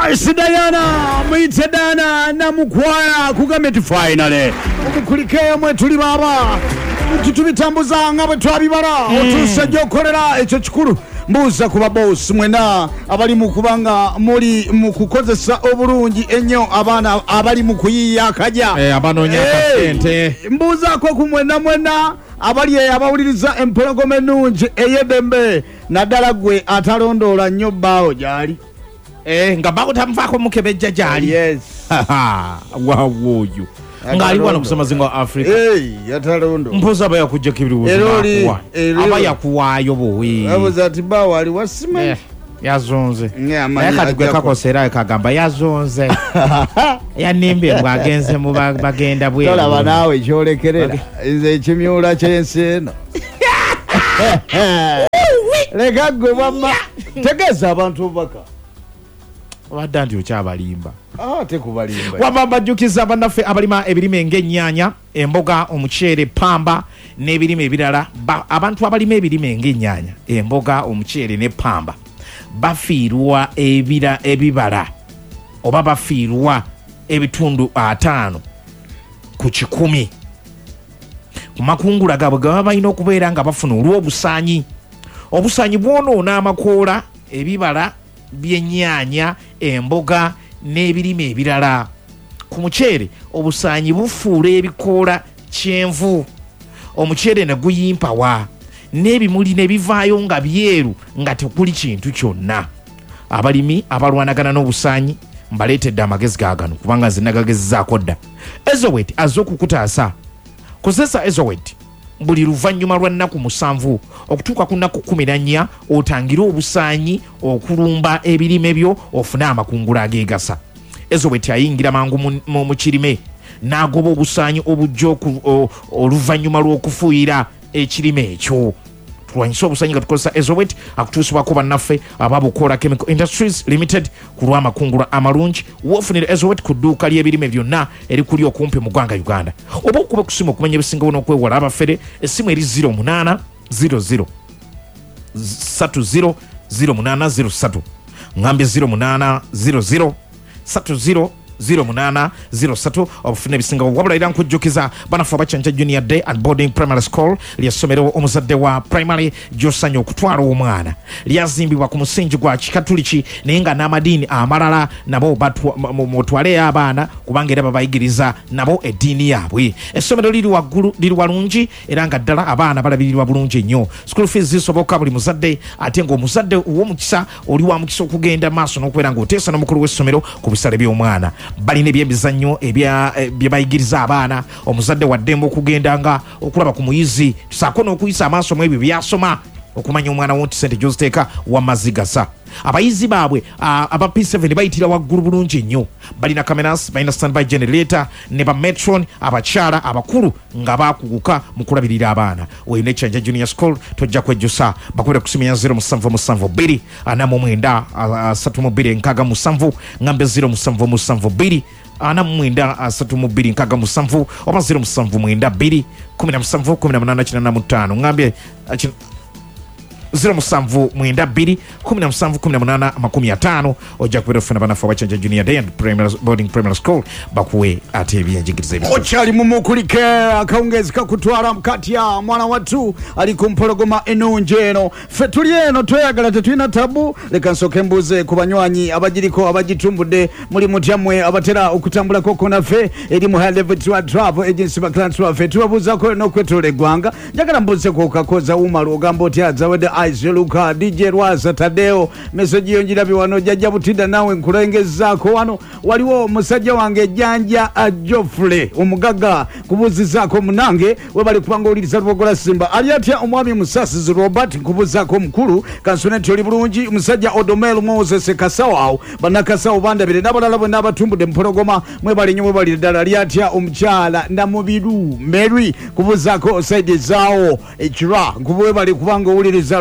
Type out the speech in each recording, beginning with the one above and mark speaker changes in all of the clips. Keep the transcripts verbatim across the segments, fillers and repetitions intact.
Speaker 1: Yes, Diana, mwite Diana na mukwaya kugameti finally. Umukulikea mwetuli baba. Tutubitambuza nga bwe twabibara. Otusa jokolera echo kikuru. Mbuza kuba boss mwena abali mukubanga muri mukukozesa obulungi ennyo abana abali mukuyiya kaja.
Speaker 2: Eh abanonya kasente.
Speaker 1: Mbuza ko kumwena mwena abali abawuliriza empologome ennungi eyedembe naddala gwe atalondola nnyo bawo jali.
Speaker 2: Eh nga bawo tamfako mukebejja jali.
Speaker 1: Yes.
Speaker 2: Wawo you. Ngali wana kusema zingo Africa.
Speaker 1: Eh yatalondo.
Speaker 2: Mpoza baya kujja kibiru
Speaker 1: uzima.
Speaker 2: Abaya kuwayo bowe.
Speaker 1: Abo zati bawo ali wasima. Eh
Speaker 2: yazonze. Yakatugwe kakosera kagamba yazonze. Yanimbe bwagenze mu bagenda bwe.
Speaker 1: Tola banawe kyolekerera. Ize kimyula kyenseno. Lega gwe mama. Tegeza abantu baka.
Speaker 2: Wadandi uchabalimba.
Speaker 1: Ah tekubalimba.
Speaker 2: Wabamba jukiza banafe abalima ebirime ng'ennyanya, emboga, omuchere, pamba n'ebirime ebirala. Abantu abalima ebirime ng'ennyanya, emboga, omuchere ne pamba bafiirwa ebira ebibala oba bafiirwa ebitundu ataano ku kikumi. Ku makungula gabwe gaba balina okubeera nga bafuna olw'obusaanyi. Obusaanyi bwonoona amakoola, ebibala by'ennyaanya, emboga n'ebirime ebirala. Ku muceere obusaanyi bufuula ebikoola kyenvu, omuceere ne guyimpawa, n'ebimuli ne bivaayo nga byeru nga tekuli kintu kyonna. Abalimi abalwanagana n'obusaanyi mbaleetedde amagezi gaagano kubanga nze nagagezzaako dda. Ezowet azze okukutaasa. Kozesa Ezowet buli luvannyuma lwa nnaku musanvu okutuuka ku nnaku kumi na nnya otangire obusaanyi okulumba ebirime byo ofune amakungula ageegasa. Ezowet ayingira mangu mu kirime n'agoba obusaanyi obujja oluvannyuma lw'okufuuyira ekirime ekyo. Tulwanyisa obusaanyi nga tukozesa Ezowet akutuusibwako bannaffe ababukola Chemical Industries Limited ku lw'amakungula amalungi. Woofunira Ezowet ku dduuka ly'ebirime byonna erikuli okumpi mu ggwanga Uganda. Oba okuba kusimu okumanya ebisingawo n'okwewala abafere essimu eri zero munana zero zero tatu zero zero munana zero tatu ngambye zero munana zero zero tatu zero zero munana zero tatu obufune bisingawo wabula era nkujjukiza banafu abacanja Junior Day at Boarding Primary School lyessomero omuzadde wa primary gy'osanya okutwala omwana. Lyazimbibwa ku musingi gwa kikatuliki naye nga n'amadiini amalala nabo mutwale abaana kubanga era babayigiriza nabo eddiini yaabwe. Essomero liri waggulu liri walungi era nga ddala abaana balabirirwa bulungi ennyo. School fees zisoboka buli muzadde ate ng'omuzadde ow'omukisa oli wa mukisa okugenda maaso n'okubeera ng'oteesa n'omukulu w'essomero ku bisale by'omwana. Balina ebyemizannyo ebya bye bayigiriza abaana. Omuzadde waddembe okugenda nga okulaba ku muyizi tusaako n'okuyisa amaaso mu ebyo byasoma okumanya omwana wo nti sente gy'oziteeka wamazzi gasa. Abayizi baabwe aba P seven bayitira waggulu bulungi nnyo. Balina cameras, balina standby generator ne ba metron abakyala abakulu nga bakuguka mu kulabirira abaana. Oyina Kyanja Junior School tojja kwejjusa bakubira kusimya zero musanvu musanvu bbiri ana mu mwenda asatu mu bbiri nkaaga musanvu ngambe zero musanvu musanvu bbiri ana mu mwenda asatu mu bbiri nkaaga musanvu oba zero musanvu mwenda bbiri kumi na musanvu kumi na munaana kinaana mu ttaano ngambye zero musanvu mwenda bbiri kumi na musanvu kumi na munaana makumi ataano ojja kubeera ofuna banafu abacanja Junior Day and Primary Boarding Primary School bakuwe ate ebyenjigiriza ebyo.
Speaker 1: Okyali mu mukulike akawungezi kakutwala mukati ya mwana wattu ali ku mpologoma ennungi eno. Ffe tuli eno tweyagala tetulina tabu. Leka nsooke mbuuze ku banywanyi abagiriko abagitumbudde muli mutyammwe abatera okutambulako konaffe eri mu High Level Tour Travel Agency baklan twaffe tubabuuzako n'okwetoola eggwanga. Njagala mbuuzeko kakoza Umaru ogamba oti azawedde Aisha Luka D J Rwaza Tadeo message yo njirabi wano jajja butida nawe nkulengezaako wano waliwo musajja wange Janja Ajofle omugaga kubuzizaako munange we bali kubanga oliriza lubogola Simba ali atya omwami Musasizi Robert nkubuzaako mukulu kansoneti oli bulungi musajja Odomel Moses Kasawo banakasawo bandabire n'abalala bwe n'abatumbudde mpologoma mwe bali nnyo mwe bali ddala ali atya omukyala Namubiru Mary kubuzaako side zaawo ekira nkubuwe bali kubanga oliriza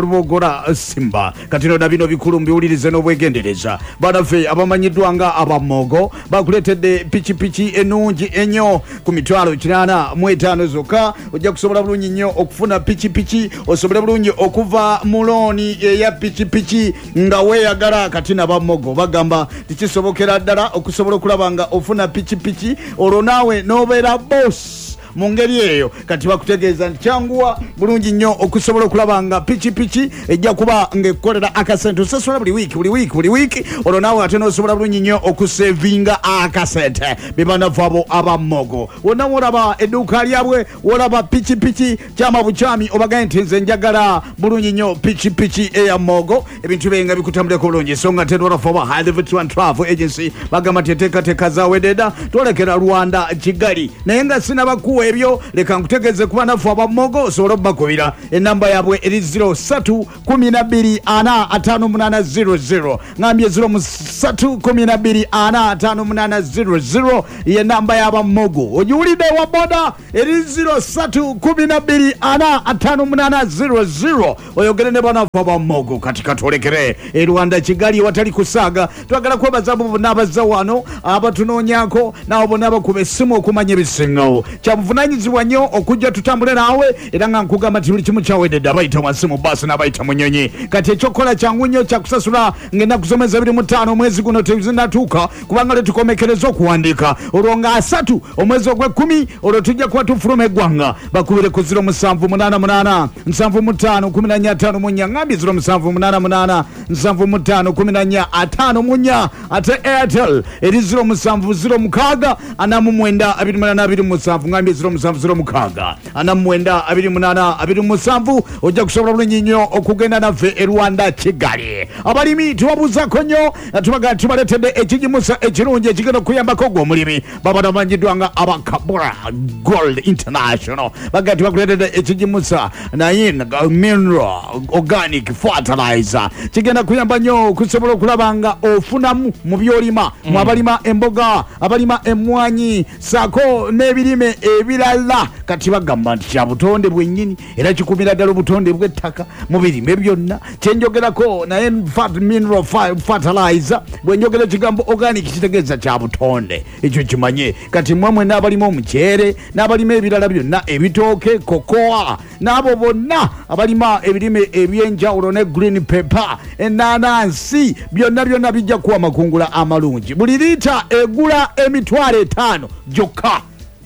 Speaker 1: bibogora simba katino na bino bikulu mbiwulirize n'obwegendereza banaffe abamanyiddwa nga abamogo bakuleetedde pikipiki ennungi ennyo ku mitwalo kinaana mu etaano zokka ojja kusobola bulungi nnyo okufuna pikipiki osobole bulungi okuva mu looni eya pikipiki nga weeyagala kati n'abamogo bagamba tikisobokera ddala okusobola okulaba nga ofuna pikipiki olwo naawe n'obeera boss mu ngeri eyo kati bakutegeeza nti kyanguwa bulungi nnyo okusobola okulaba nga pikipiki ejja kuba ng'ekkolera akasente osasula buli wiiki buli wiiki buli wiiki olwo naawe ate n'osobola bulungi nnyo okusevinga akasente bebanafu abo abamogo wonna wolaba edduuka lyabwe wolaba pikipiki kyama bukyami obagaye nti nze njagala bulungi nnyo pikipiki eya mogo ebintu byenga bikutambuleko bulungi so nga tedwalafu aba Halifax Travel Agency bagamba nti enteekateeka zaawededa twolekera Rwanda Kigali naye nga sinabakuwa ebyo leka nkutegeeze kuba nafu abamogo osobola obubakubira enamba yabwe eri zero three one two ana five munana zero zero ngambye zero three one two ana five munana zero zero ye namba y'abamogo ogiwulidde wa boda eri zero three one two ana five munana zero zero oyogere ne banafu abamogo kati katwolekere e Rwanda Kigali watali kusaaga twagala kwebaza abo bonna abazza wano abatunoonyako n'abo bonna abakuba essimu okumanya ebisingawo kyabuvunanyizibwa nnyo okujja tutambule naawe era nga nkugamba nti buli kimu kyawededde abayita wansi mu baasi n'abayita mu nnyonyi kati ekyokukola kyangu nnyo kyakusasula ng'ennaku zomwezi abiri mu ttaano omwezi guno tezinatuuka kubanga lwe tukomekereza okuwandiika olwo nga asatu omwezi ogw'ekkumi olwo tujja kuba tufuluma eggwanga bakubire ku ziro musanvu munaana munaana nsanvu mu ttaano kumi na nnya ataano mu nnya ngambye ziro musanvu munaana munaana nsanvu mu ttaano kumi na nnya ataano mu nnya ate Airtel eri ziro musanvu ziro mukaaga ana mu mwenda abiri munaana abiri musanvu ngambye ziro musanvu ziro mukaaga ana mu mwenda abiri munaana abiri musanvu ojja kusobola bulungi nnyo okugenda naffe e Rwanda Kigali abalimi tubabuuzako nnyo tubaga tubaleetedde ekijimusa ekirungi ekigenda okuyambako ogw'omulimi baba bamanyiddwa nga abakabura Gold International baga tubakuleetedde ekijimusa naye mineral organic fertilizer kigenda kuyamba nnyo okusobola okulaba nga ofunamu mu byolima mm. mu abalima emboga abalima emmwanyi saako n'ebirime ebirala kati bagamba nti kya butonde bwennyini era kikumira ddala obutonde bw'ettaka mu birime byonna kyenjogerako naye mineral fertilizer bwenjogera ekigambo organic kitegeeza kya butonde ekyo kimanye kati mwamwe n'abalima omuceere n'abalima ebirala byonna ebitooke kokoa n'abo bonna abalima ebirime ebyenjawulo ne green pepper ennaanansi byonna byonna bijja kuwa amakungula amalungi buli liita egula emitwalo etaano gyokka.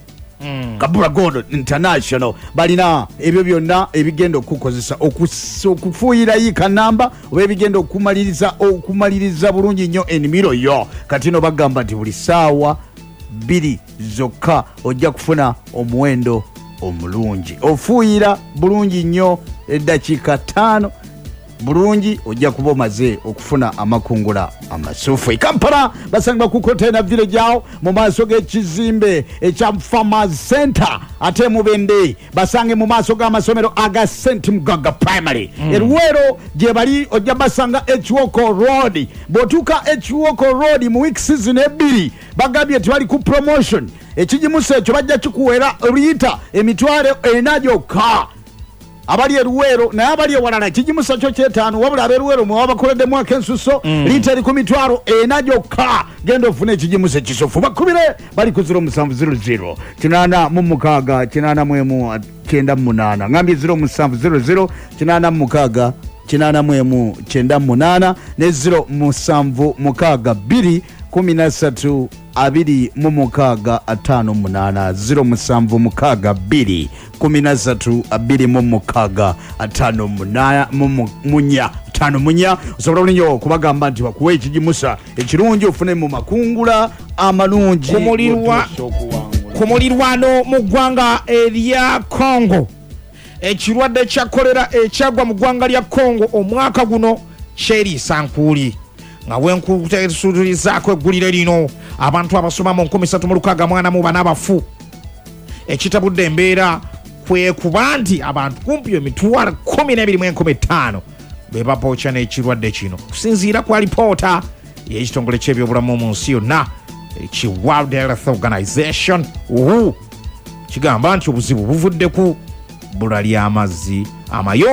Speaker 1: Mm. Kabura Gold International balina ebyo byonna ebigenda okukozesa okufuuyira yika namba oba ebigenda okumaliriza okumaliriza bulungi nnyo ennimiro yo kati no bagamba nti buli ssaawa bbiri zokka ojja kufuna omuwendo omulungi ofuuyira bulungi nnyo eddakiika ttaano bulungi ojja kuba omaze okufuna amakungula amasufu e Kampala basanga ku Container Village awo mu maaso g'ekizimbe ekya Farmers Center ate mu Bende basange mu maaso g'amasomero aga Saint Mugaga Primary mm. Eruwero gye bali ojja basanga Ekiwoko Road bw'otuuka Ekiwoko Road mu week season ebbiri bagambye nti bali ku promotion ekijimusa ekyo bajja kikuweera liyita emitwalo ena gyokka abali eruwero naye abali ewalala kijimusa kyo kyetaano wabula aberuwero mwe wabakoledde mwaka ensuso mm. liita eri ku mitwalo ena gyokka genda ofuna ekijimusa ekisofu bakubire bali ku ziro musanvu ziro ziro kinaana mu mukaaga kinaana mu emu kyenda munaana ngambye ziro musanvu ziro ziro kinaana mu mukaaga kinaana mu emu kyenda munaana ne ziro musanvu mukaaga bbiri kumi na ssatu abiri mu mukaaga ataano munaana ziro musanvu mukaaga bbiri kumi na ssatu abiri mu mukaaga ataano munaana munya ataano munya osobola bulungi kubagamba nti bakuwa ekijimusa ekirungi ofune mu makungula amalungi
Speaker 2: ku mulirwano mu ggwanga erya Congo ekirwadde kya kolera ekyagwa mu ggwanga lya Congo omwaka guno kyeriisa nkuuli nga wenkutesulizaako eggulire lino abantu abasoma mu nkumi ssatu mu lukaaga mwana mu bana abafu ekitabudde embeera kwekuba nti abantu kumpi emitwalo kumi n'ebiri mu enkumi ttaano be bapookya n'ekirwadde kino kusinziira ku alipoota y'ekitongole ky'ebyobulamu mu nsi yonna eki World Health Organization W H O kigamba nti obuzibu buvudde ku bbula ly'amazzi amayonjo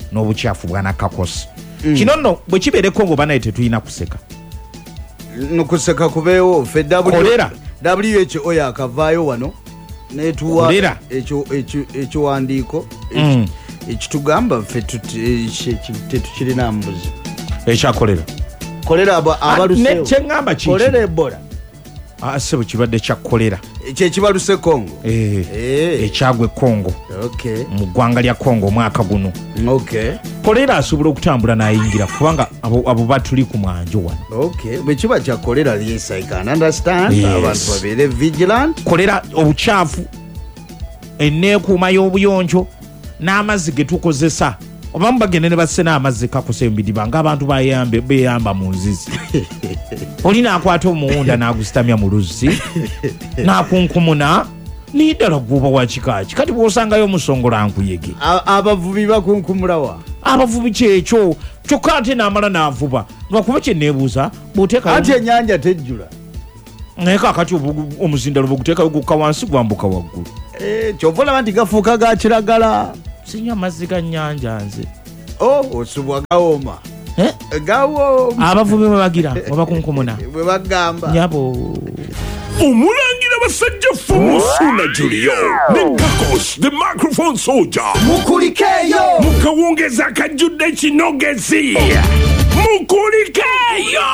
Speaker 2: n'obukyafu bwa nakakosi mm. kino nno bwe kibeera Congo banaye tetulina kuseka
Speaker 1: nukuseka kubeewo ffe
Speaker 2: kolera
Speaker 1: W H O yakavaayo wano netuwa ekiwandiiko ekitugamba ffe tetukirina mbuzi
Speaker 2: ekyakolera
Speaker 1: kolera abaluseewo
Speaker 2: kyeŋŋamba kiki
Speaker 1: kolera Ebola
Speaker 2: ase bwe kibadde kya kolera
Speaker 1: kyekibaluse Congo
Speaker 2: ekyagwe Congo mu ggwanga lya Congo omwaka guno kolera asobola okutambula n'ayingira kubanga abo batuli ku mwanjo wano
Speaker 1: bwe kiba kya kolera yes I can understand abantu babeere vigilant
Speaker 2: kolera obukyafu enneekuuma y'obuyonjo n'amazzi ge tukozesa obamu bagende ne basse n'amazzi kakuse embidiba ng'abantu beeyamba mu nzizi oli n'akwata omuwunda n'agusitamya mu luzzi n'akunkumuna niddala guba wa kikaaki kati bw'osangayo omusongola nkuyege
Speaker 1: abavubi bakunkumulawa
Speaker 2: abavubi kyekyo kyokka ate n'amala n'avuba lwakuba kye neebuuza bw'oteeka
Speaker 1: ati ennyanja tejjula
Speaker 2: naye kaakati omuzindalo bweguteekayo gukka wansi gwambuka waggulu
Speaker 1: kyova olaba nti gafuuka ga kiragala
Speaker 2: sinywa amazzi ga nnyanja nze
Speaker 1: osubwa gawooma gawooma
Speaker 2: abavubi bwe bagira obakunkumuna
Speaker 1: bwe bagamba
Speaker 2: nyabo
Speaker 3: Omulangira basajja Fumu Suna Julio ne Kakos the microphone soldier
Speaker 1: mukulikeyo
Speaker 3: mukawongeza akajjudde kinogezi mukulikeyo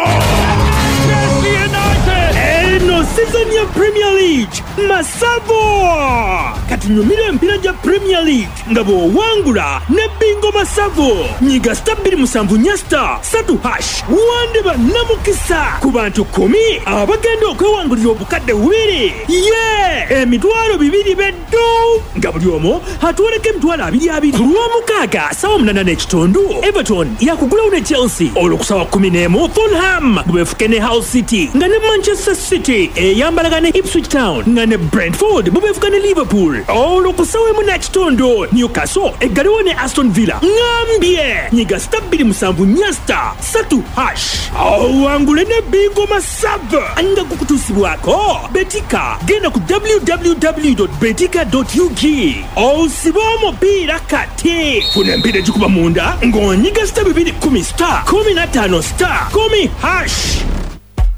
Speaker 4: eno season ya Premier League Masavo kati nyumira empira ja Premier League nga bw'owangula ne bingo Masavo nyiga star bbiri musanvu nya star satu hash wande bannamukisa ku bantu kumi abagenda okwewangulira obukadde bubiri ye emitwalo bibiri beddu nga buli omu atuwoleko emitwalo abiri abiri ku lw'omukaaga sawa munana n'ekitundu Everton yakugulawo ne Chelsea olwokusawa kumi n'emu Fulham bubeefuke ne Hull City nga ne Manchester City eyambalaga ne Ipswich Town nga ne Brentford bubeefuka ne Liverpool olwokusawa emu n'ekitundu Newcastle eggaliwo ne Aston Villa ngambye nyiga star bbiri musanvu nya star satu hash owangule ne bingo Masava nga gukutuusibwako betika genda ku w w w dot betika dot u k osiba omupiira kati funa empiira egikuba munda ng'onyiga star bibiri kumi star kumi na ttaano star kumi hash